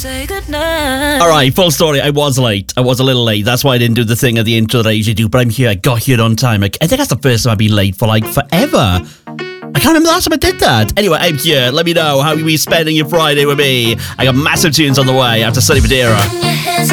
say goodnight. All right, full story. I was late. I was a little late. That's why I didn't do the thing at the intro that I usually do. But I'm here. I got here on time. I think that's the first time I've been late for like forever. I can't remember the last time I did that. Anyway, I'm here. Let me know how you be spending your Friday with me. I got massive tunes on the way after Sunny Badera.